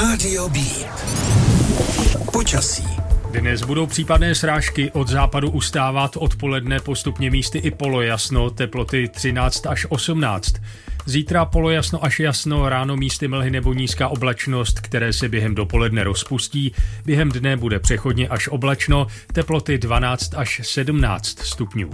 Rádio B. Počasí. Dnes budou případné srážky, od západu ustávat, odpoledne postupně místy i polojasno, teploty 13 až 18. Zítra polojasno až jasno, ráno místy mlhy nebo nízká oblačnost, které se během dopoledne rozpustí. Během dne bude přechodně až oblačno, teploty 12 až 17 stupňů.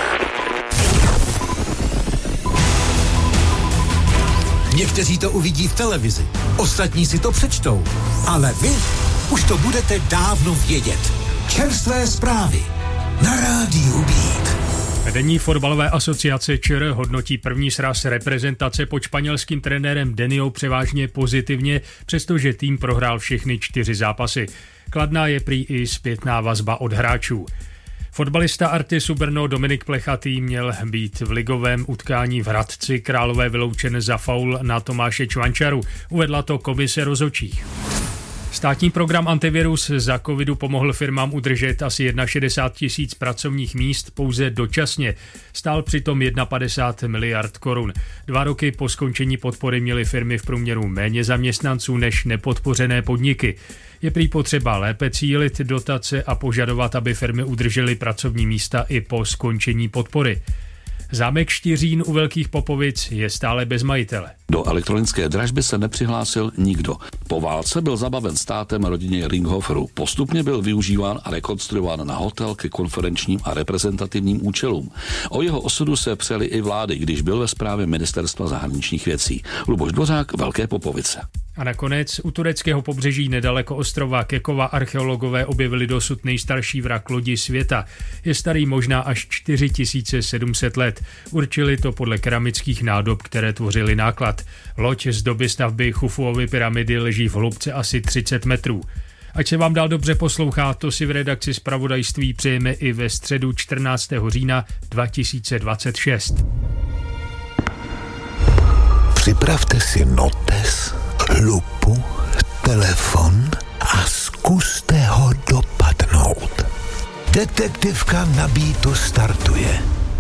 Někteří to uvidí v televizi, ostatní si to přečtou, ale vy už to budete dávno vědět. Čerstvé zprávy na Rádiu Beat. Vedení fotbalové asociace ČR hodnotí první sraz reprezentace pod španělským trenérem Deniou převážně pozitivně, přestože tým prohrál všechny 4 zápasy. Kladná je prý i zpětná vazba od hráčů. Fotbalista Artisu Brno Dominik Plechatý měl být v ligovém utkání v Hradci Králové vyloučen za faul na Tomáše Čvančaru. Uvedla to komise rozhodčích. Státní program Antivirus za covidu pomohl firmám udržet asi 61 000 pracovních míst pouze dočasně. Stál přitom 51 miliard korun. 2 roky po skončení podpory měly firmy v průměru méně zaměstnanců než nepodpořené podniky. Je prý potřeba lépe cílit dotace a požadovat, aby firmy udržely pracovní místa i po skončení podpory. Zámek Štiřín u Velkých Popovic je stále bez majitele. Do elektronické dražby se nepřihlásil nikdo. Po válce byl zabaven státem rodině Ringhoferů. Postupně byl využíván a rekonstruován na hotel ke konferenčním a reprezentativním účelům. O jeho osudu se přeli i vlády, když byl ve správě Ministerstva zahraničních věcí. Luboš Dvořák, Velké Popovice. A nakonec u tureckého pobřeží nedaleko ostrova Kekova archeologové objevili dosud nejstarší vrak lodi světa. Je starý možná až 4700 let. Určili to podle keramických nádob, které tvořily náklad. Loď z doby stavby Chufuovy pyramidy leží v hloubce asi 30 metrů. Ať se vám dál dobře poslouchá, to si v redakci zpravodajství přejeme i ve středu 14. října 2026. Připravte si notes, lupu, telefon a zkuste ho dopadnout. Detektivka na Beatu startuje.